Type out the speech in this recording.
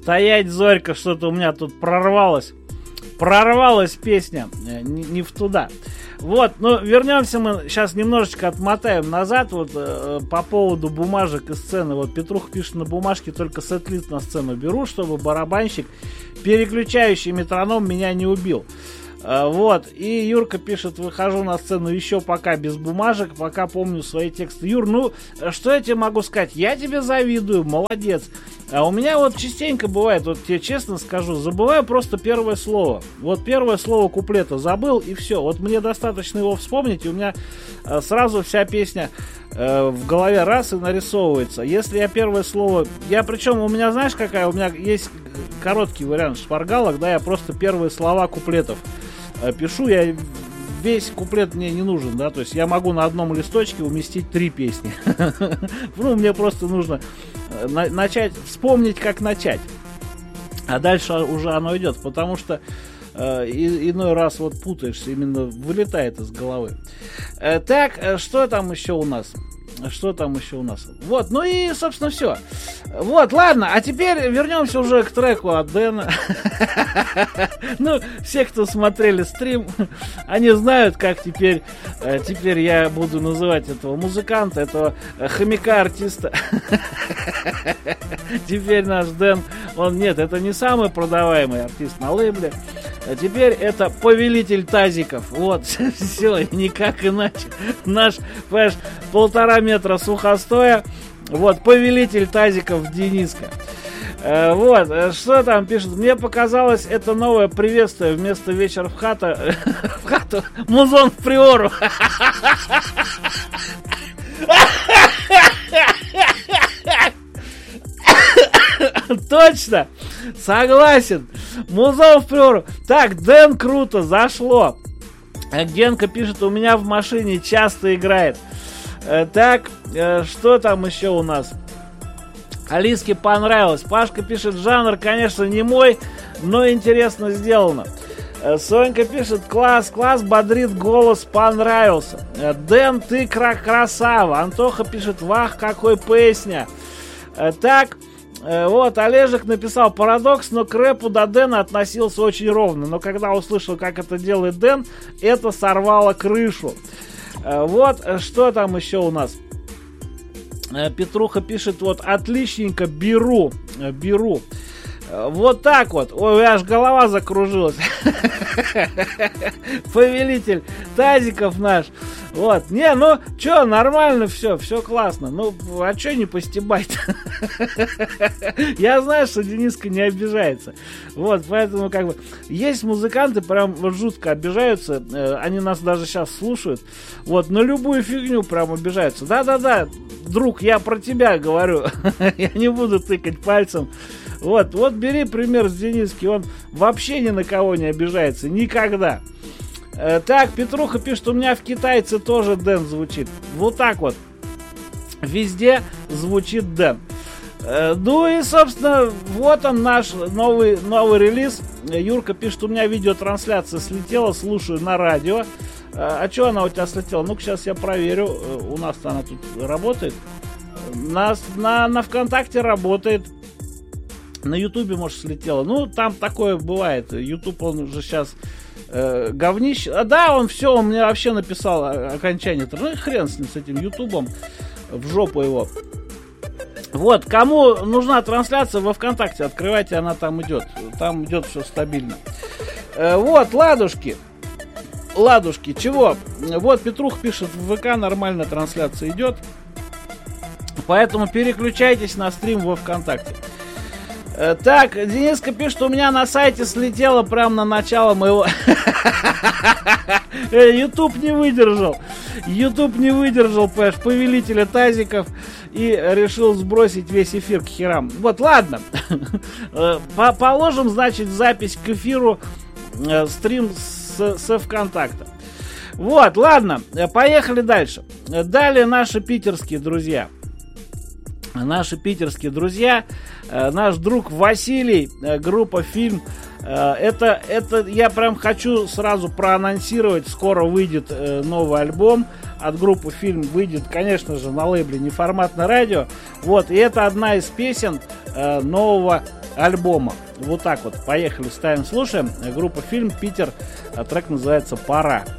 Стоять, Зорька, что-то у меня тут прорвалось. Прорвалась песня не в туда. Вот, ну вернемся мы, сейчас немножечко отмотаем назад, вот по поводу бумажек и сцены. Вот Петрух пишет: на бумажке только сет-лист на сцену беру, чтобы барабанщик, переключающий метроном, меня не убил. Вот, и Юрка пишет: выхожу на сцену еще пока без бумажек, пока помню свои тексты. Юр, ну, что я тебе могу сказать? Я тебе завидую, молодец. А у меня вот частенько бывает, вот тебе честно скажу, забываю просто первое слово. Вот первое слово куплета забыл, и все. Вот мне достаточно его вспомнить, и у меня сразу вся песня в голове раз и нарисовывается. Если я первое слово... Причем у меня, знаешь, какая? У меня есть короткий вариант шпаргалок, да, я просто первые слова куплетов пишу, я весь куплет мне не нужен, да, то есть я могу на одном листочке уместить 3 песни. Ну, мне просто нужно начать, вспомнить, как начать. А дальше уже оно идет, потому что иной раз вот путаешься, именно вылетает из головы. Так, что там еще у нас? Что там еще у нас? Вот, ну и, собственно, все. Вот, ладно, а теперь вернемся уже к треку от Дэна. Ну, все, кто смотрели стрим, они знают, как теперь я буду называть этого музыканта, этого хомяка-артиста. Теперь наш Дэн, это не самый продаваемый артист на лейбле. А теперь это повелитель тазиков. Вот, все, никак иначе. Наш, понимаешь, 1,5 метра сухостоя. Вот, повелитель тазиков Дениска. Вот, что там пишет? Мне показалось, это новое приветствие вместо вечер в хату, музон в приору. Точно! Согласен! Музон в приору. Так, Дэн, круто, зашло. Генка пишет: у меня в машине часто играет. Так, что там еще у нас? Алиске понравилось. Пашка пишет: жанр, конечно, не мой, но интересно сделано. Сонька пишет: класс, бодрит голос, понравился. Дэн, ты красава. Антоха пишет: вах, какой песня. Так, вот, Олежек написал: парадокс, но к рэпу до Дэна относился очень ровно. Но когда услышал, как это делает Дэн, это сорвало крышу. Вот, что там еще у нас? Петруха пишет: вот, отличненько, беру. Вот так вот. Ой, аж голова закружилась. Повелитель тазиков наш. Вот. Не, ну, чё, нормально все классно. Ну, а чё не постебать-то? Я знаю, что Дениска не обижается. Вот, поэтому, как бы, есть музыканты, прям вот жутко обижаются. Они нас даже сейчас слушают. Вот, на любую фигню прям обижаются. Да, друг, я про тебя говорю. Я не буду тыкать пальцем. Вот бери пример с Дениски, он вообще ни на кого не обижается, никогда. Так, Петруха пишет: у меня в китайце тоже Дэн звучит. Вот так вот, везде звучит Дэн. Ну и, собственно, вот он, наш новый релиз. Юрка пишет: у меня видеотрансляция слетела, слушаю на радио. А что она у тебя слетела? Ну-ка, сейчас я проверю. У нас-то она тут работает. На ВКонтакте работает. На Ютубе, может, слетело. Ну, там такое бывает. Ютуб, он уже сейчас говнище. Да, он мне вообще написал окончание. Ну и хрен с ним, с этим Ютубом. В жопу его. Вот, кому нужна трансляция во ВКонтакте, открывайте, она там идет. Там идет все стабильно. Вот, ладушки, чего? Вот, Петрух пишет: в ВК нормально трансляция идет. Поэтому переключайтесь на стрим во ВКонтакте. Так, Дениска пишет: у меня на сайте слетело прямо на начало моего... YouTube не выдержал, понимаешь, повелителя тазиков, и решил сбросить весь эфир к херам. Вот, ладно. Положим, значит, запись к эфиру, стрим со ВКонтакта. Вот, ладно, поехали дальше. Далее наши питерские друзья. Наш друг Василий, группа «Фильм». Это я прям хочу сразу проанонсировать. Скоро выйдет новый альбом от группы «Фильм». Выйдет, конечно же, на лейбле «Неформатное радио». Вот, и это одна из песен нового альбома. Вот так вот. Поехали, ставим, слушаем. Группа «Фильм», Питер. Трек называется «Пора».